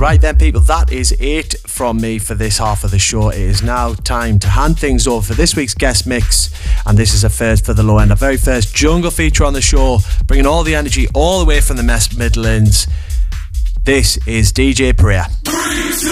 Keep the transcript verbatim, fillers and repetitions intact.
Right then, people, that is it from me for this half of the show. It is now time to hand things over for this week's guest mix, and this is a first for the low end, a very first jungle feature on the show, bringing all the energy all the way from the West Midlands. This is D J Perea. Three, two,